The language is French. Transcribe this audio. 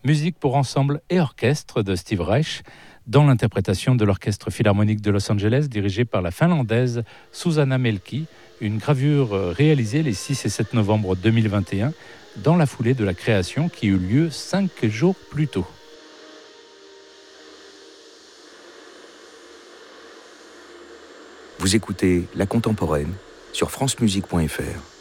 Musique pour ensemble et orchestre de Steve Reich, dans l'interprétation de l'Orchestre Philharmonique de Los Angeles, dirigé par la Finlandaise Susanna Melki, une gravure réalisée les 6 et 7 novembre 2021, dans la foulée de la création qui eut lieu 5 jours plus tôt. Vous écoutez La Contemporaine sur francemusique.fr.